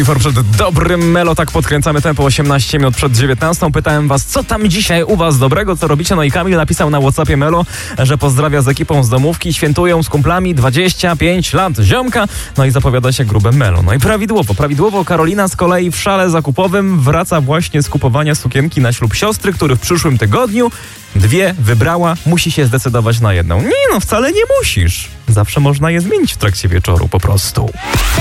Przed dobrym Melo, tak podkręcamy tempo 18 minut przed 19. Pytałem was, co tam dzisiaj u was dobrego, co robicie? No i Kamil napisał na WhatsAppie Melo, że pozdrawia z ekipą z domówki, świętują z kumplami 25 lat ziomka, no i zapowiada się grube Melo. No i prawidłowo Karolina z kolei w szale zakupowym wraca właśnie z kupowania sukienki na ślub siostry, który w przyszłym tygodniu 2 wybrała, musi się zdecydować na jedną. Nie no, wcale nie musisz. Zawsze można je zmienić w trakcie wieczoru po prostu.